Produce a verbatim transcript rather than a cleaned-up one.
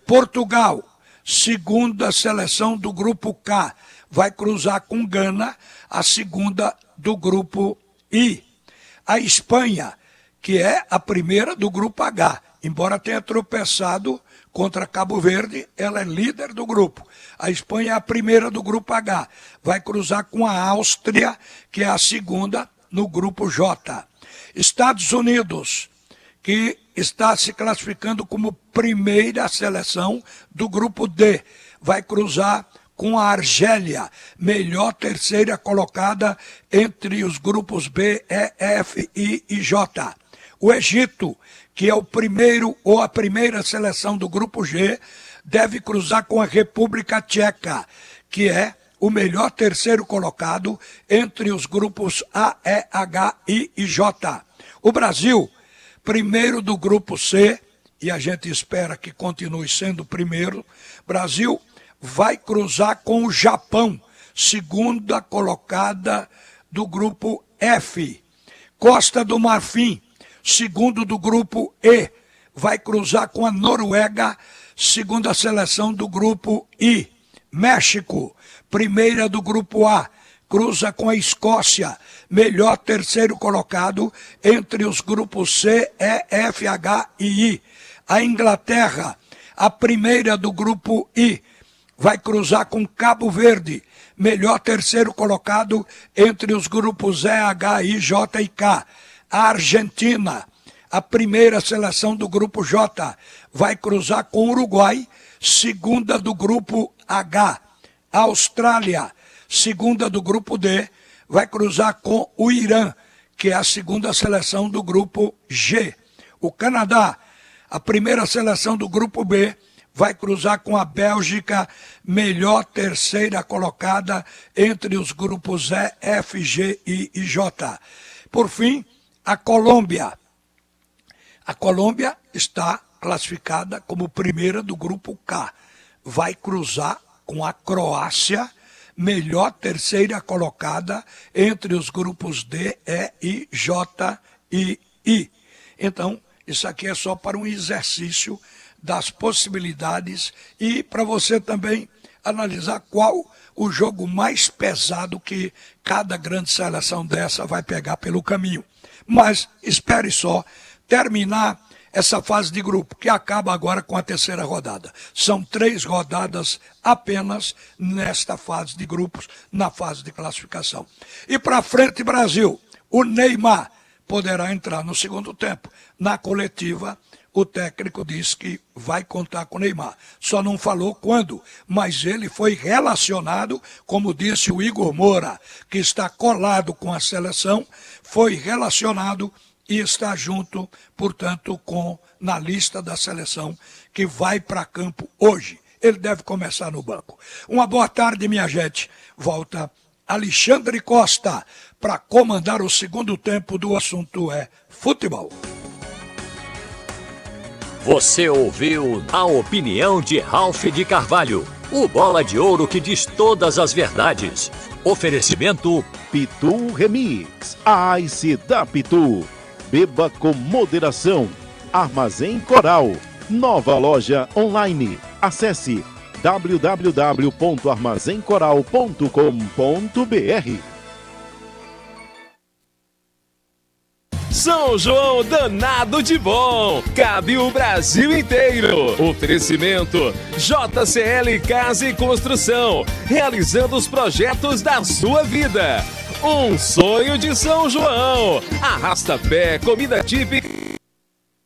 Portugal, segunda seleção do grupo K, vai cruzar com Gana, a segunda do grupo I. A Espanha, que é a primeira do grupo H, embora tenha tropeçado contra Cabo Verde, ela é líder do grupo. A Espanha é a primeira do grupo H, vai cruzar com a Áustria, que é a segunda no grupo J. Estados Unidos, que está se classificando como primeira seleção do grupo D, vai cruzar com a Argélia, melhor terceira colocada entre os grupos B, E, F, I e J. O Egito, que é o primeiro ou a primeira seleção do grupo G, deve cruzar com a República Tcheca, que é o melhor terceiro colocado entre os grupos A, E, H, I e J. O Brasil, primeiro do grupo C, e a gente espera que continue sendo o primeiro, Brasil vai cruzar com o Japão, segunda colocada do grupo F. Costa do Marfim, segundo do grupo E, vai cruzar com a Noruega, segunda seleção do grupo I. México, primeira do grupo A, cruza com a Escócia, melhor terceiro colocado entre os grupos C, E, F, H e I. A Inglaterra, a primeira do grupo I, vai cruzar com Cabo Verde, melhor terceiro colocado entre os grupos E, H, I, J e K. A Argentina, a primeira seleção do grupo J, vai cruzar com o Uruguai, segunda do grupo H. A Austrália, segunda do grupo D, vai cruzar com o Irã, que é a segunda seleção do grupo G. O Canadá, a primeira seleção do grupo B, vai cruzar com a Bélgica, melhor terceira colocada entre os grupos E, F, G, I e J. Por fim, a Colômbia. A Colômbia está classificada como primeira do grupo K. Vai cruzar com a Croácia, melhor terceira colocada entre os grupos D, E, I, J e I. Então, isso aqui é só para um exercício das possibilidades e para você também analisar qual o jogo mais pesado que cada grande seleção dessa vai pegar pelo caminho. Mas espere só terminar essa fase de grupo, que acaba agora com a terceira rodada. São três rodadas apenas nesta fase de grupos, na fase de classificação. E para frente, Brasil, o Neymar poderá entrar no segundo tempo. Na coletiva, o técnico disse que vai contar com o Neymar. Só não falou quando, mas ele foi relacionado, como disse o Igor Moura, que está colado com a seleção, foi relacionado e está junto, portanto, com na lista da seleção que vai para campo hoje. Ele deve começar no banco. Uma boa tarde, minha gente. Volta Alexandre Costa para comandar o segundo tempo do assunto é futebol. Você ouviu a opinião de Ralph de Carvalho, o bola de ouro que diz todas as verdades. Oferecimento Pitu Remix, a Ice da Pitu. Beba com moderação. Armazém Coral, nova loja online. Acesse w w w ponto armazém coral ponto com ponto b r. São João danado de bom, cabe o Brasil inteiro. Oferecimento J C L Casa e Construção, realizando os projetos da sua vida. Um sonho de São João. Arrasta-pé, comida típica